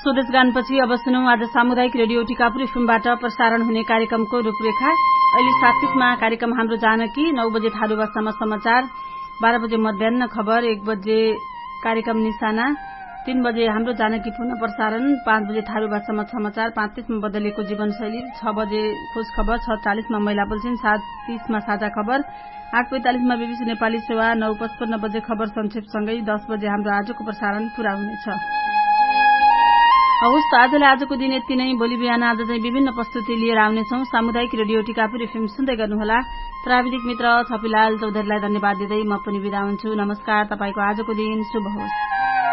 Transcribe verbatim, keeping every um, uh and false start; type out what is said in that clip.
स्वदेश गानपछि अब सुनौ आज सामुदायिक रेडियो टिकापुर एफएमबाट प्रसारण हुने कार्यक्रमको रूपरेखा। अहिले साततीसमा कार्यक्रम हाम्रो जानकी, नौ बजे थारूवासम्म समाचार, बाह्र बजे मध्याह्न खबर, एक बजे कार्यक्रम निशाना, तीन बजे हाम्रो जानकी पुनः प्रसारण, पाँच बजे थारूवासम्म समाचार, पाँच तीसमा बदलेको जीवनशैली, छ बजे खोज खबर, छ चालिसमा महिला बुलेटिन, सात तीसमा साझा खबर, आठ पैंतालिसमा बीबीसी नेपाली सेवा, नौ पचपन्न बजे खबर संक्षेपसँगै दस बजे हाम्रो आजको प्रसारण पूरा हुनेछ। हवस् त आजलाई आजको दिन यति नै। भोलि बिहान आज चाहिँ विभिन्न प्रस्तुति लिएर आउनेछौं। सामुदायिक रेडियो टिकापुर एफएम सुन्दै गर्नुहोला। प्राविधिक मित्र छपिलाल चौधरीलाई धन्यवाद दिँदै म पनि बिदा हुन्छु। नमस्कार। तपाईको आजको दिन शुभ होस्।